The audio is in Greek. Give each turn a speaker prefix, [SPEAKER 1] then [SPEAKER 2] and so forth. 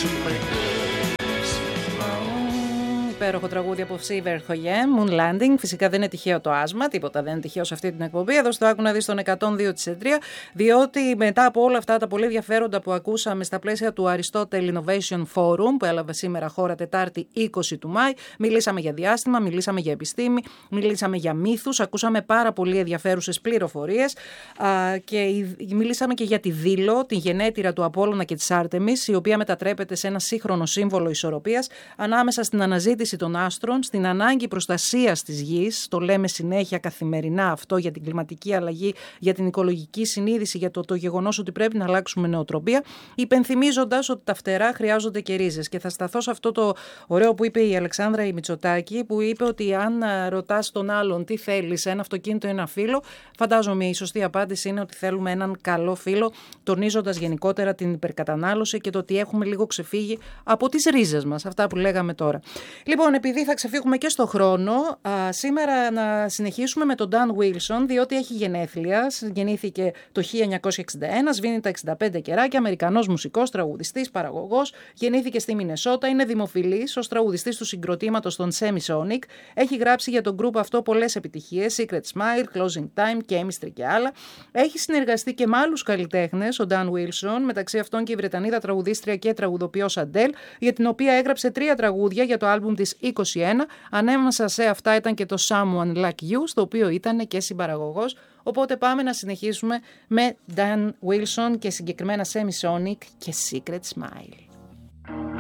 [SPEAKER 1] Υπέροχο τραγούδι από Σίβερ Χογέ, Moon Landing. Φυσικά δεν είναι τυχαίο το άσμα, τίποτα δεν είναι τυχαίο σε αυτή την εκπομπή. Εδώ στο Άκου να δεις τον 102 της Εντρία, διότι μετά από όλα αυτά τα πολύ ενδιαφέροντα που ακούσαμε στα πλαίσια του Aristotle Innovation Forum, που έλαβε σήμερα χώρα Τετάρτη 20 του Μάη, μιλήσαμε για διάστημα, μιλήσαμε για επιστήμη, μιλήσαμε για μύθους, ακούσαμε πάρα πολύ ενδιαφέρουσες πληροφορίες και μιλήσαμε και για τη Δήλο, την γενέτειρα του Απόλλωνα και της Άρτεμις, η οποία μετατρέπεται σε ένα σύγχρονο σύμβολο ισορροπίας ανάμεσα στην αναζήτηση των άστρων, στην ανάγκη προστασίας της γης, το λέμε συνέχεια καθημερινά αυτό για την κλιματική αλλαγή, για την οικολογική συνείδηση, για το γεγονός ότι πρέπει να αλλάξουμε νοοτροπία, υπενθυμίζοντας ότι τα φτερά χρειάζονται και ρίζες. Και θα σταθώ σε αυτό το ωραίο που είπε η Αλεξάνδρα η Μητσοτάκη, που είπε ότι αν ρωτάς τον άλλον τι θέλεις, ένα αυτοκίνητο ή ένα φίλο, φαντάζομαι η σωστή απάντηση είναι ότι θέλουμε έναν καλό φίλο, τονίζοντας γενικότερα την υπερκατανάλωση και το ότι έχουμε λίγο ξεφύγει από τις ρίζες μας, αυτά που λέγαμε τώρα. Λοιπόν, επειδή θα ξεφύγουμε και στο χρόνο, σήμερα να συνεχίσουμε με τον Dan Wilson, διότι έχει γενέθλια. Γεννήθηκε το 1961, σβήνει τα 65 κεράκια, Αμερικανός μουσικός, τραγουδιστής, παραγωγός. Γεννήθηκε στη Μινεσότα, είναι δημοφιλής ως τραγουδιστής του συγκροτήματος των Semisonic. Έχει γράψει για τον group αυτό πολλές επιτυχίες, Secret Smile, Closing Time, Chemistry και άλλα. Έχει συνεργαστεί και με άλλους καλλιτέχνες, ο Dan Wilson, μεταξύ αυτών και η Βρετανίδα τραγουδίστρια και τραγουδοποιός Adele, για την οποία έγραψε 3 τραγούδια για το άλμπουμ της 21, ανάμεσα σε αυτά ήταν και το Someone Like You, στο οποίο ήταν και συμπαραγωγός. Οπότε πάμε να συνεχίσουμε με Dan Wilson και συγκεκριμένα Semisonic και Secret Smile.